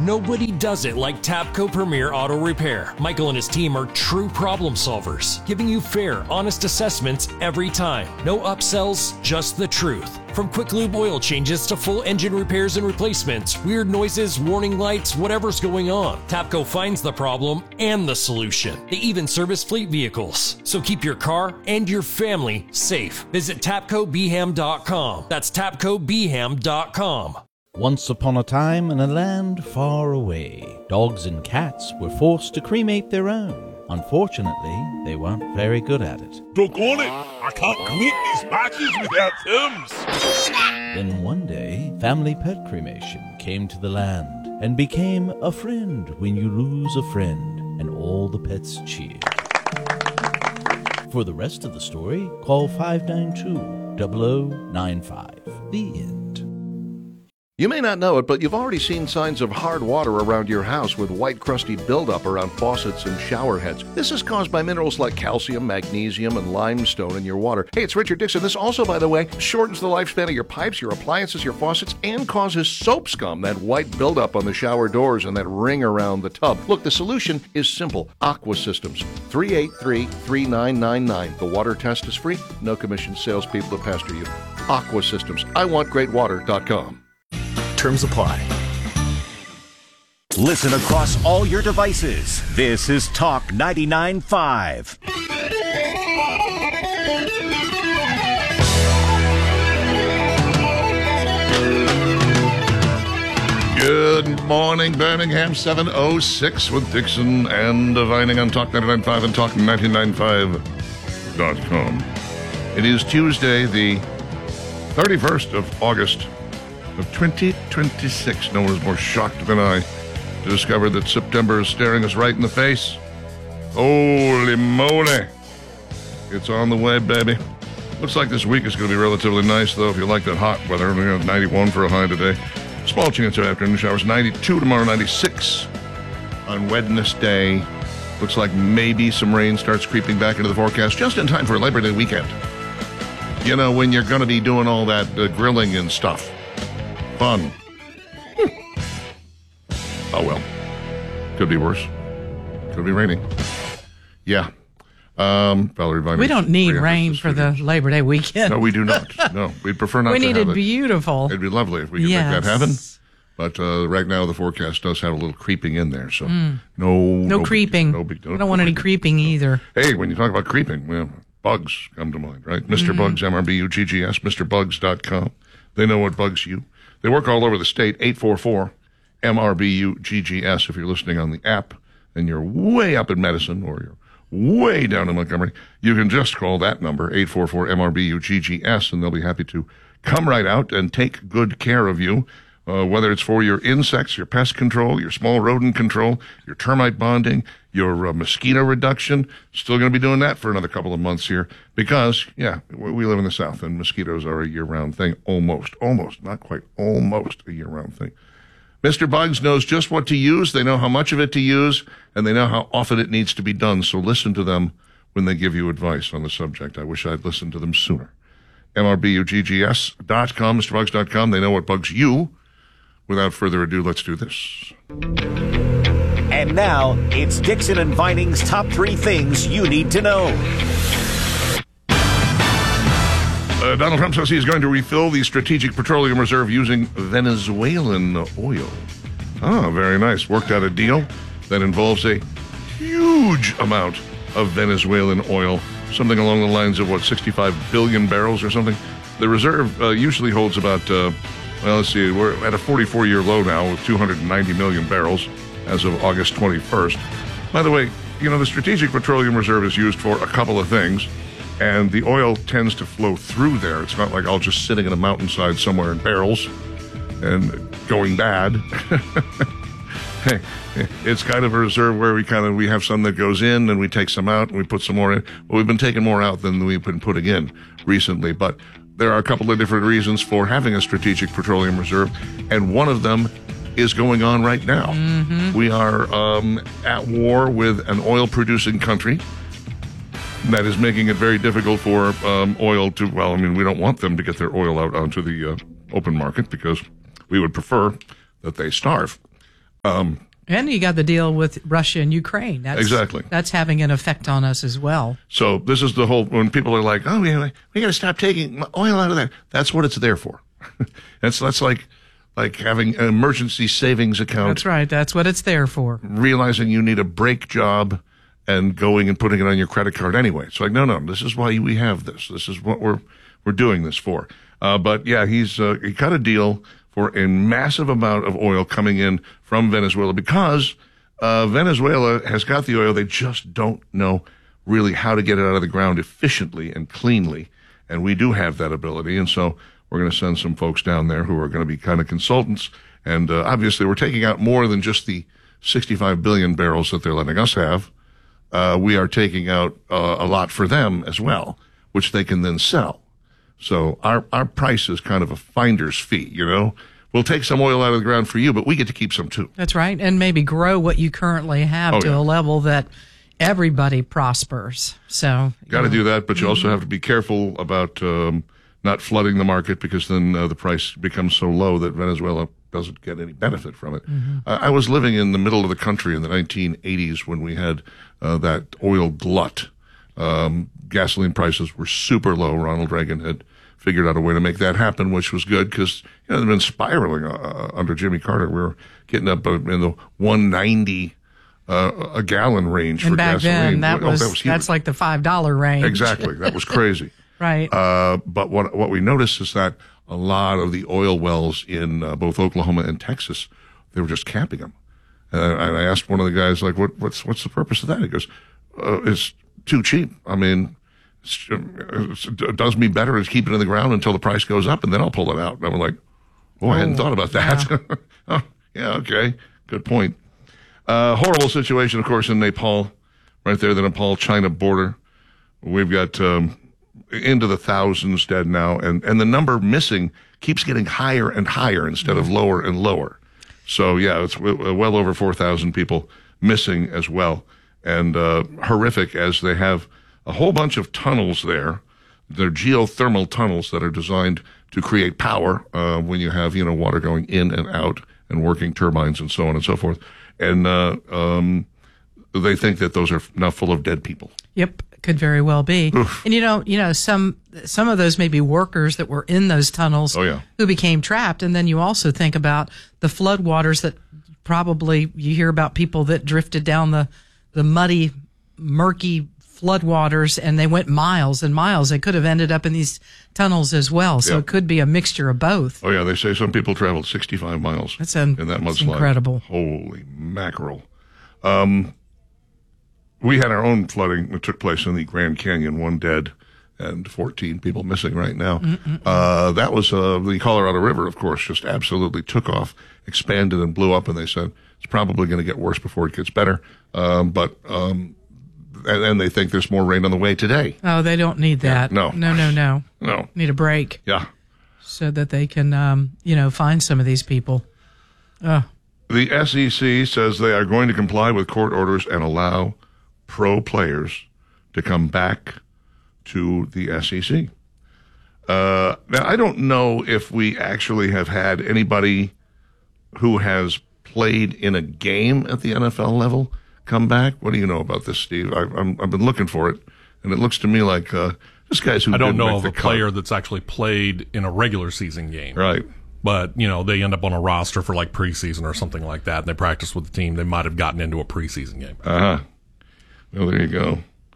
Nobody does it like Tapco Premier Auto Repair. Michael and his team are true problem solvers, giving you fair, honest assessments every time. No upsells, just the truth. From quick lube oil changes to full engine repairs and replacements, weird noises, warning lights, whatever's going on, Tapco finds the problem and the solution. They even service fleet vehicles. So keep your car and your family safe. Visit TapcoBeham.com. That's TapcoBeham.com. Once upon a time in a land far away, dogs and cats were forced to cremate their own. Unfortunately, they weren't very good at it. Doggone it! I can't cremate these patches without terms! Then one day, family pet cremation came to the land and became a friend when you lose a friend, and all the pets cheered. For the rest of the story, call 592-0095. The end. You may not know it, but you've already seen signs of hard water around your house with white crusty buildup around faucets and shower heads. This is caused by minerals like calcium, magnesium, and limestone in your water. Hey, it's Richard Dixon. This also, by the way, shortens the lifespan of your pipes, your appliances, your faucets, and causes soap scum, that white buildup on the shower doors and that ring around the tub. Look, the solution is simple. Aqua Systems, 383-3999. The water test is free. No commission salespeople to pester you. Aqua Systems. IWantGreatWater.com. Terms apply. Listen across all your devices. This is Talk 99.5. Good morning, Birmingham. 7:06 with Dixon and Vining on Talk 99.5 and Talk99.5.com. It is Tuesday, the 31st of August of 2026. No one is more shocked than I to discover that September is staring us right in the face. Holy moly. It's on the way, baby. Looks like this week is going to be relatively nice, though, if you like that hot weather. We got 91 for a high today. Small chance of afternoon showers. 92 tomorrow, 96 on Wednesday. Looks like maybe some rain starts creeping back into the forecast just in time for Labor Day weekend. You know, when you're going to be doing all that grilling and stuff. Fun. Oh, well. Could be worse. Could be raining. Yeah. Valerie Viner. We don't need rain for the Labor Day weekend. No, we do not. No, we'd prefer not we to have it. We need it beautiful. It'd be lovely if we could make that happen. But right now the forecast does have a little creeping in there. So no creeping. No big deal. I don't want any creeping either. Hey, when you talk about creeping, well, bugs come to mind, right? Mr. Bugs, MRBUGGS, MrBugs.com. They know what bugs you. They work all over the state. 844-MRBU-GGS if you're listening on the app and you're way up in Madison or you're way down in Montgomery. You can just call that number, 844-MRBU-GGS, and they'll be happy to come right out and take good care of you, whether it's for your insects, your pest control, your small rodent control, your termite bonding, your mosquito reduction. Still going to be doing that for another couple of months here because, yeah, we live in the South and mosquitoes are a year-round thing. Almost, not quite, almost a year-round thing. Mr. Bugs knows just what to use. They know how much of it to use, and they know how often it needs to be done. So listen to them when they give you advice on the subject. I wish I'd listened to them sooner. MRBUGGS.com, MrBugs.com. They know what bugs you. Without further ado, let's do this. And now, it's Dixon and Vining's top 3 things you need to know. Donald Trump says he's going to refill the Strategic Petroleum Reserve using Venezuelan oil. Ah, very nice. Worked out a deal that involves a huge amount of Venezuelan oil, something along the lines of, 65 billion barrels or something. The reserve usually holds about, let's see, we're at a 44-year low now with 290 million barrels as of August 21st. By the way, the Strategic Petroleum Reserve is used for a couple of things. And the oil tends to flow through there. It's not like all just sitting in a mountainside somewhere in barrels and going bad. It's kind of a reserve where we have some that goes in and we take some out and we put some more in. Well, we've been taking more out than we've been putting in recently. But there are a couple of different reasons for having a Strategic Petroleum Reserve. And one of them is going on right now. Mm-hmm. We are at war with an oil-producing country. That is making it very difficult for oil to, we don't want them to get their oil out onto the open market because we would prefer that they starve. And you got the deal with Russia and Ukraine. Exactly. That's having an effect on us as well. So this is the whole, when people are like, oh, yeah, we got to stop taking oil out of that. That's what it's there for. That's like having an emergency savings account. That's right. That's what it's there for. Realizing you need a break job and going and putting it on your credit card anyway. It's like, no, this is why we have this. This is what we're doing this for. But yeah, he cut a deal for a massive amount of oil coming in from Venezuela because Venezuela has got the oil. They just don't know really how to get it out of the ground efficiently and cleanly. And we do have that ability. And so we're going to send some folks down there who are going to be kind of consultants. And obviously we're taking out more than just the 65 billion barrels that they're letting us have. We are taking out a lot for them as well, which they can then sell. So our price is kind of a finder's fee, you know. We'll take some oil out of the ground for you, but we get to keep some too. That's right. And maybe grow what you currently have to a level that everybody prospers. So got to do that, but you also have to be careful about not flooding the market because then the price becomes so low that Venezuela doesn't get any benefit from it. I was living in the middle of the country in the 1980s when we had that oil glut. Gasoline prices were super low. Ronald Reagan had figured out a way to make that happen, which was good because they've been spiraling under Jimmy Carter. We were getting up in the 190 a gallon range and for back gasoline. Then, that was huge. that's like the $5 range. Exactly, that was crazy. Right. But what we noticed is that a lot of the oil wells in both Oklahoma and Texas, they were just capping them. And I asked one of the guys, like, what's the purpose of that? He goes, it's too cheap. I mean, it does me better to keep it in the ground until the price goes up, and then I'll pull it out. And I'm like, I hadn't thought about that. Yeah. Oh, yeah, okay. Good point. Horrible situation, of course, in Nepal, right there, the Nepal-China border. We've got into the thousands dead now, and the number missing keeps getting higher and higher instead of lower and lower. So, yeah, it's well over 4,000 people missing as well. And horrific as they have a whole bunch of tunnels there. They're geothermal tunnels that are designed to create power when you have, water going in and out and working turbines and so on and so forth. And they think that those are now full of dead people. Yep, could very well be. Oof. And some of those may be workers that were in those tunnels who became trapped. And then you also think about the floodwaters that probably you hear about people that drifted down the muddy, murky floodwaters, and they went miles and miles. They could have ended up in these tunnels as well. So it could be a mixture of both. Oh, yeah. They say some people traveled 65 miles in that mudslide. Incredible. Holy mackerel. We had our own flooding that took place in the Grand Canyon, 1 dead and 14 people missing right now. That was the Colorado River, of course, just absolutely took off, expanded and blew up, and they said it's probably going to get worse before it gets better. And they think there's more rain on the way today. Oh, they don't need that. No. No. Need a break. Yeah. So that they can, find some of these people. The SEC says they are going to comply with court orders and allow pro players to come back to the SEC. Now, I don't know if we actually have had anybody who has played in a game at the NFL level come back. What do you know about this, Steve? I've been looking for it, and it looks to me like this guy's who I don't didn't know make of the a cut. player that's actually played in a regular season game. Right. But, they end up on a roster for like preseason or something like that, and they practice with the team. They might have gotten into a preseason game. Well, there you go.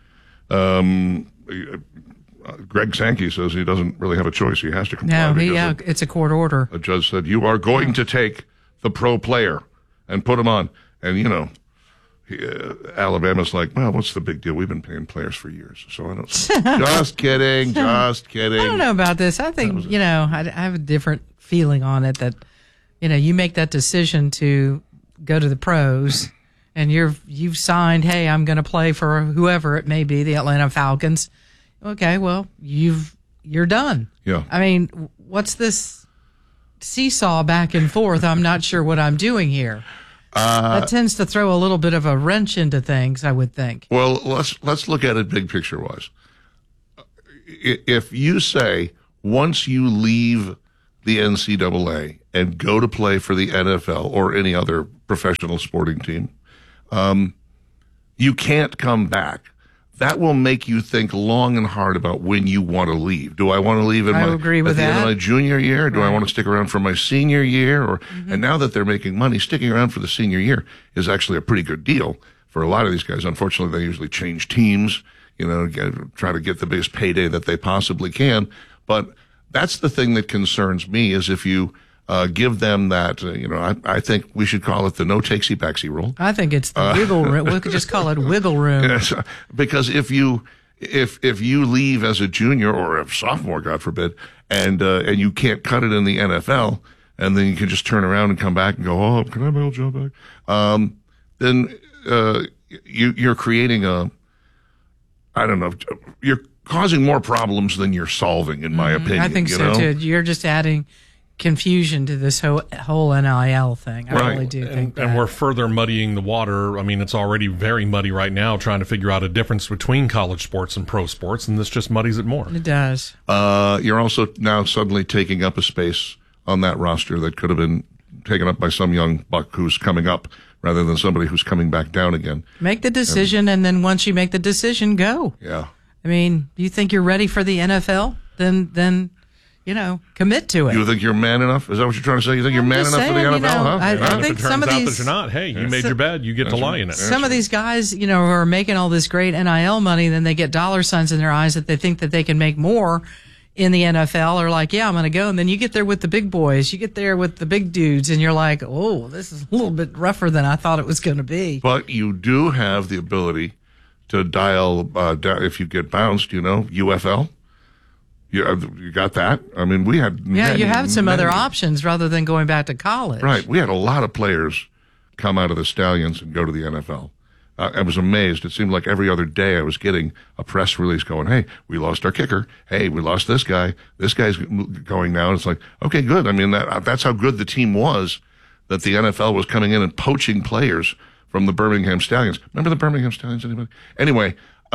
Greg Sankey says he doesn't really have a choice. He has to comply. No, it's a court order. A judge said, you are going to take the pro player and put him on. And, Alabama's like, well, what's the big deal? We've been paying players for years. So I don't. Just kidding. Just kidding. I don't know about this. I think, I have a different feeling on it that, you make that decision to go to the pros and you've signed, hey, I'm going to play for whoever it may be, the Atlanta Falcons. Okay, well, you're done. Yeah. I mean, what's this seesaw back and forth? I'm not sure what I'm doing here. That tends to throw a little bit of a wrench into things, I would think. Well, let's look at it big picture wise. If you say once you leave the NCAA and go to play for the NFL or any other professional sporting team, you can't come back. That will make you think long and hard about when you want to leave. Do I want to leave at the end of my junior year? Do I want to stick around for my senior year? Or and now that they're making money, sticking around for the senior year is actually a pretty good deal for a lot of these guys. Unfortunately, they usually change teams, try to get the biggest payday that they possibly can. But that's the thing that concerns me is if you give them that, I think we should call it the no takesy-backsy rule. I think it's the wiggle room. We could just call it wiggle room. Yes, because if you leave as a junior or a sophomore, God forbid, and you can't cut it in the NFL, and then you can just turn around and come back and go, oh, can I have my old job back? Then you're creating you're causing more problems than you're solving, in my opinion. I think so, too. You're just adding confusion to this whole NIL thing. I really do think that. And we're further muddying the water. I mean, it's already very muddy right now trying to figure out a difference between college sports and pro sports, and this just muddies it more. It does. You're also now suddenly taking up a space on that roster that could have been taken up by some young buck who's coming up rather than somebody who's coming back down again. Make the decision, and then once you make the decision, go. Yeah. I mean, you think you're ready for the NFL? Then commit to it. You think you're man enough? Is that what you're trying to say? You think you're man enough for the NFL? Huh? I think some of these. If it turns out that you're not, hey, you made your bed, you get to lie in it. Some of these guys, who are making all this great NIL money, then they get dollar signs in their eyes that they think that they can make more in the NFL, are like, yeah, I'm going to go. And then you get there with the big boys, you get there with the big dudes, and you're like, oh, this is a little bit rougher than I thought it was going to be. But you do have the ability to dial down if you get bounced, UFL. You got that? I mean, we had you have some other options rather than going back to college. Right. We had a lot of players come out of the Stallions and go to the NFL. I was amazed. It seemed like every other day I was getting a press release going, hey, we lost our kicker. Hey, we lost this guy. This guy's going now. And it's like, okay, good. I mean, that's how good the team was, that the NFL was coming in and poaching players from the Birmingham Stallions. Remember the Birmingham Stallions, anybody? Anyway,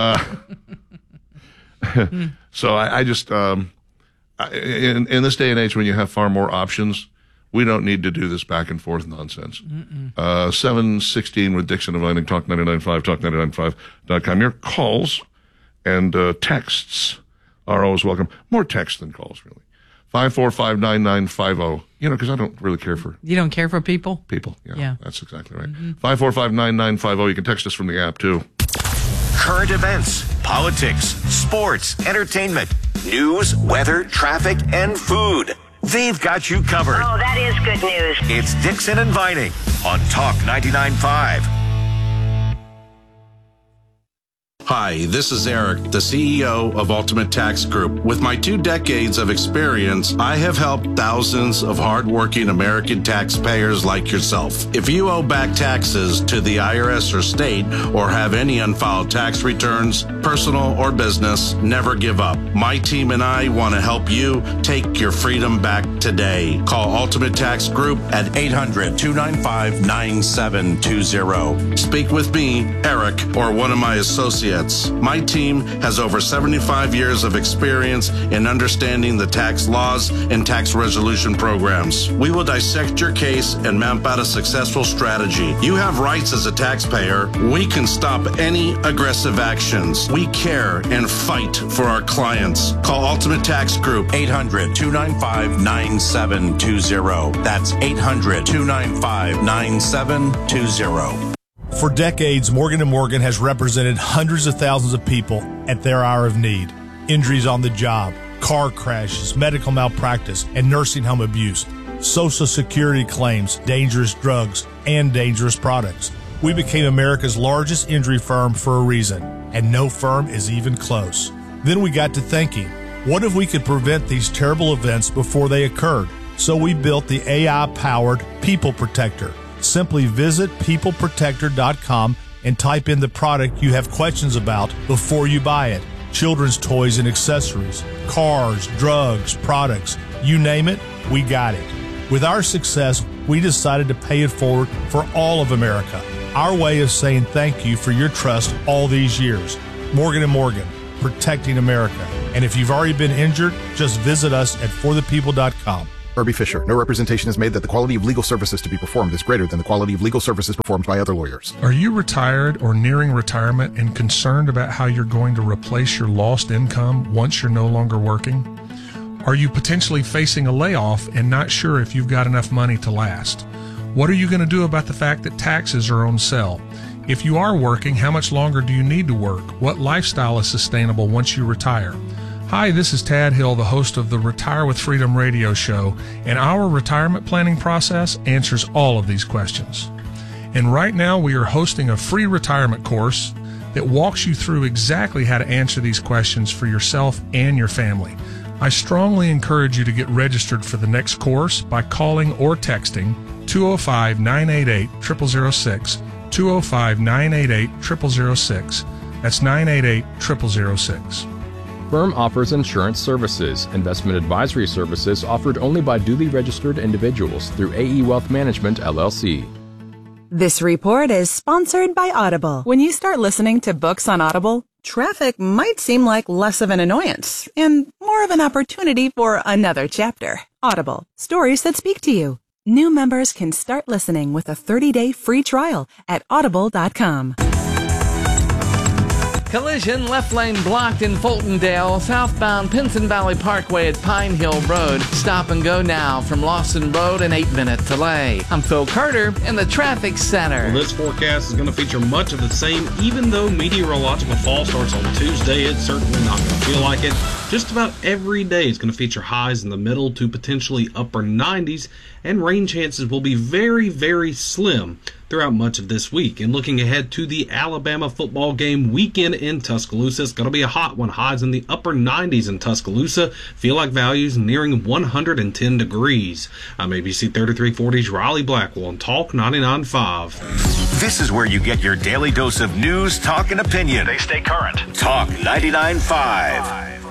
so I just, in this day and age when you have far more options, we don't need to do this back and forth nonsense. 7:16 with Dixon and Vining, Talk 99.5, talk995.com. Your calls and texts are always welcome. More texts than calls, really. 545-9950. Because I don't really care for... You don't care for people? People, yeah. That's exactly right. 545-9950. You can text us from the app, too. Current events, politics, sports, entertainment, news, weather, traffic, and food. They've got you covered. Oh, that is good news. It's Dixon and Vining on Talk 99.5. Hi, this is Eric, the CEO of Ultimate Tax Group. With my 2 decades of experience, I have helped thousands of hardworking American taxpayers like yourself. If you owe back taxes to the IRS or state, or have any unfiled tax returns, personal or business, never give up. My team and I want to help you take your freedom back today. Call Ultimate Tax Group at 800-295-9720. Speak with me, Eric, or one of my associates. My team has over 75 years of experience in understanding the tax laws and tax resolution programs. We will dissect your case and map out a successful strategy. You have rights as a taxpayer. We can stop any aggressive actions. We care and fight for our clients. Call Ultimate Tax Group, 800-295-9720. That's 800-295-9720. For decades, Morgan & Morgan has represented hundreds of thousands of people at their hour of need. Injuries on the job, car crashes, medical malpractice, and nursing home abuse, Social Security claims, dangerous drugs, and dangerous products. We became America's largest injury firm for a reason, and no firm is even close. Then we got to thinking, what if we could prevent these terrible events before they occurred? So we built the AI-powered People Protector. Simply visit peopleprotector.com and type in the product you have questions about before you buy it. Children's toys and accessories, cars, drugs, products, you name it, we got it. With our success, we decided to pay it forward for all of America. Our way of saying thank you for your trust all these years. Morgan & Morgan, protecting America. And if you've already been injured, just visit us at forthepeople.com. Irby Fisher. No representation is made that the quality of legal services to be performed is greater than the quality of legal services performed by other lawyers. Are you retired or nearing retirement and concerned about how you're going to replace your lost income once you're no longer working? Are you potentially facing a layoff and not sure if you've got enough money to last? What are you going to do about the fact that taxes are on sale? If you are working, how much longer do you need to work? What lifestyle is sustainable once you retire? Hi, this is Tad Hill, the host of the Retire with Freedom radio show, and our retirement planning process answers all of these questions. And right now we are hosting a free retirement course that walks you through exactly how to answer these questions for yourself and your family. I strongly encourage you to get registered for the next course by calling or texting 205-988-0006, 205-988-0006. That's 988-0006. Firm offers insurance services. Investment advisory services offered only by duly registered individuals through AE Wealth Management, LLC. This report is sponsored by Audible. When you start listening to books on Audible, traffic might seem like less of an annoyance and more of an opportunity for another chapter. Audible, stories that speak to you. New members can start listening with a 30-day free trial at audible.com. Collision, left lane blocked in Fultondale, southbound Pinson Valley Parkway at Pine Hill Road. Stop and go now from Lawson Road, an 8-minute delay. I'm Phil Carter in the Traffic Center. Well, this forecast is going to feature much of the same. Even though meteorological fall starts on Tuesday, it's certainly not going to feel like it. Just about every day is going to feature highs in the middle to potentially upper 90s, and rain chances will be very, very slim throughout much of this week. And looking ahead to the Alabama football game weekend in Tuscaloosa, it's going to be a hot one. Highs in the upper 90s in Tuscaloosa. Feel like values nearing 110 degrees. I'm ABC 3340's Riley Blackwell on Talk 99.5. This is where you get your daily dose of news, talk, and opinion. They stay current. Talk 99.5.